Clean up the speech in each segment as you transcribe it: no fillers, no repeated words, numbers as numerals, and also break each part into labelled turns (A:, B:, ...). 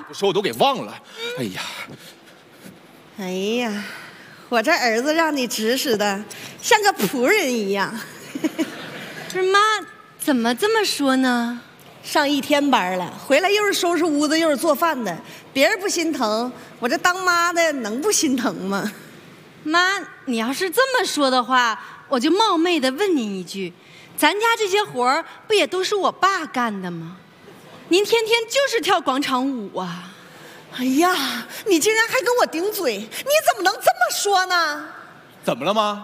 A: 不说我都给忘了。哎呀，
B: 哎呀，我这儿子让你指使的，像个仆人一样。
C: 不是妈，怎么这么说呢？
B: 上一天班了，回来又是收拾屋子，又是做饭的，别人不心疼，我这当妈的能不心疼吗？
C: 妈，你要是这么说的话，我就冒昧的问您一句，咱家这些活儿不也都是我爸干的吗？您天天就是跳广场舞啊！
B: 哎呀，你竟然还跟我顶嘴，你怎么能这么说呢？
A: 怎么了妈？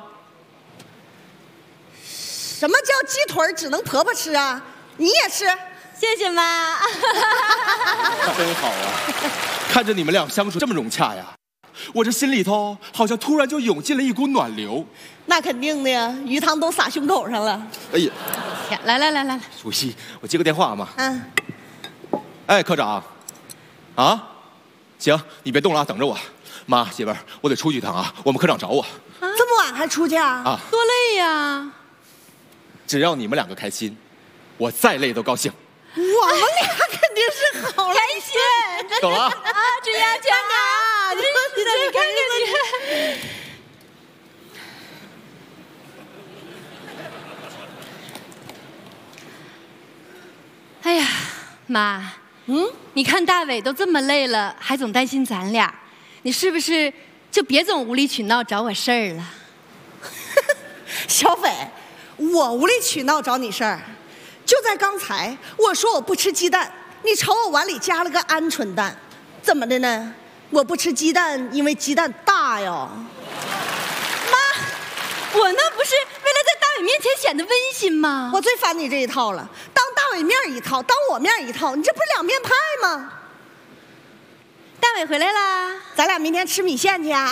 B: 什么叫鸡腿只能婆婆吃啊？你也吃？
C: 谢谢妈。
A: 真好啊，看着你们俩相处这么融洽呀，我这心里头好像突然就涌进了一股暖流。
B: 那肯定的呀，鱼汤都撒胸口上了。
A: 哎呀，
C: 来，
A: 主席，我接个电话嘛。
B: 嗯。
A: 哎，科长，啊，行，你别动了，等着我。妈，媳妇儿，我得出去一趟啊，我们科长找我。
B: 这么晚还出去啊？
A: 啊，
C: 多累呀！
A: 只要你们两个开心，我再累都高兴。
B: 我们俩肯定是好了，
C: 开心。
A: 走了啊！
C: 啊，注意安全啊！你看看你。哎呀，妈，你看大伟都这么累了，还总担心咱俩，你是不是就别总无理取闹找我事儿了？
B: 小斐，我无理取闹找你事儿，就在刚才，我说我不吃鸡蛋，你瞅我碗里加了个鹌鹑蛋，怎么的呢？我不吃鸡蛋，因为鸡蛋大呀。
C: 妈，我那不是为了在大伟面前显得温馨吗？
B: 我最烦你这一套了，当大伟面一套，当我面一套，你这不是两面派吗？
C: 大伟回来啦，
B: 咱俩明天吃米线去啊。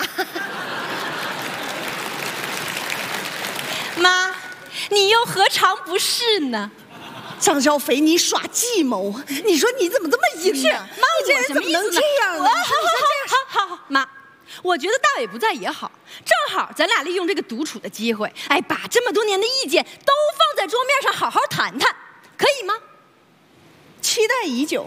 C: 妈，你又何尝不是呢？
B: 张小斐，你耍计谋，你说你怎么这么阴呢？
C: 妈，
B: 你这人怎么能这样呢？
C: 好，妈，我觉得大伟不在也好，正好咱俩利用这个独处的机会，哎，把这么多年的意见都放在桌面上好好谈谈，可以吗？
B: 期待已久。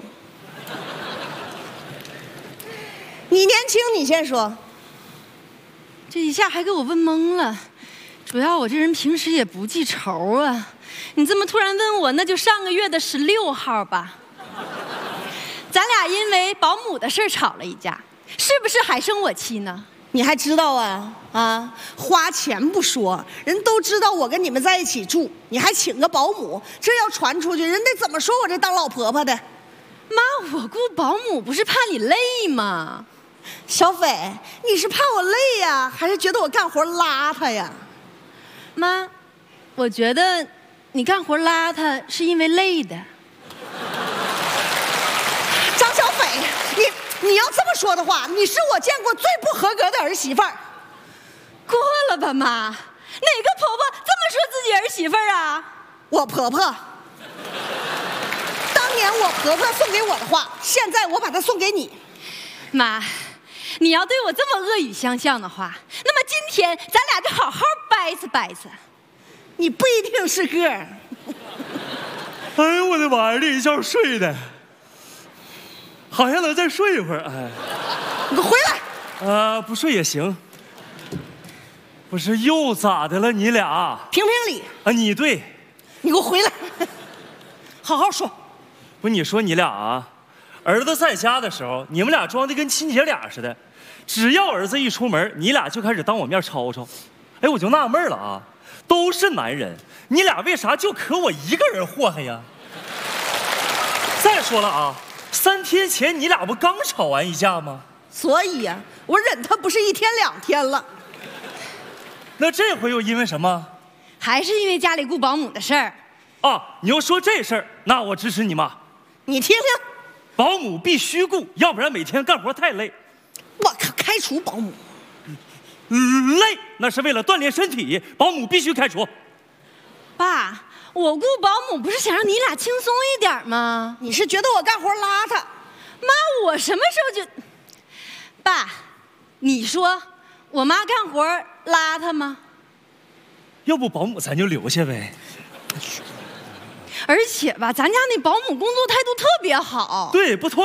B: 你年轻，你先说。
C: 这一下还给我问懵了，主要我这人平时也不记仇啊。你这么突然问我，那就上个月的16号吧。咱俩因为保姆的事吵了一架，是不是还生我气呢？
B: 你还知道啊？啊，花钱不说，人都知道我跟你们在一起住，你还请个保姆，这要传出去，人得怎么说我这当老婆婆的？
C: 妈，我雇保姆不是怕你累吗？
B: 小斐，你是怕我累呀，还是觉得我干活邋遢呀？
C: 妈，我觉得你干活邋遢是因为累的。
B: 张小斐，你要这么说的话，你是我见过最不合格的儿媳妇儿。
C: 过了吧，妈，哪个婆婆这么说自己儿媳妇儿啊？
B: 我婆婆，当年我婆婆送给我的话，现在我把它送给你。
C: 妈，你要对我这么恶语相向的话，那么今天咱俩就好好掰扯掰扯。
B: 你不一定是个儿。
D: 哎呦我的妈呀，这一觉睡的，好像能再睡一会儿。哎，
B: 你给我回来！
D: 不睡也行。不是又咋的了？你俩
B: 评评理
D: 啊？你对，
B: 你给我回来！好好说。
D: 不，你说你俩啊，儿子在家的时候，你们俩装的跟亲姐俩似的，只要儿子一出门，你俩就开始当我面吵吵。哎，我就纳闷了啊，都是男人，你俩为啥就可我一个人祸害呀？再说了啊，3天前你俩不刚吵完一架吗？
B: 所以呀，我忍他不是1天2天了。
D: 那这回又因为什么？
C: 还是因为家里雇保姆的事儿
D: 啊！你又说这事儿，那我支持你妈。
B: 你听听，
D: 保姆必须雇，要不然每天干活太累。
B: 我靠，开除保姆。
D: 累那是为了锻炼身体，保姆必须开除。
C: 爸，我雇保姆不是想让你俩轻松一点吗？
B: 你是觉得我干活邋遢？
C: 妈，我什么时候就……爸，你说我妈干活邋遢吗？
D: 要不保姆咱就留下呗。
C: 而且吧，咱家那保姆工作态度特别好。
D: 对，不拖。